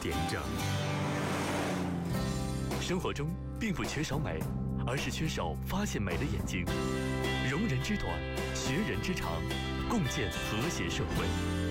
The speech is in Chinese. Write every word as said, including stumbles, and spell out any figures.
点整。生活中并不缺少美，而是缺少发现美的眼睛。容人之短，学人之长，共建和谐社会。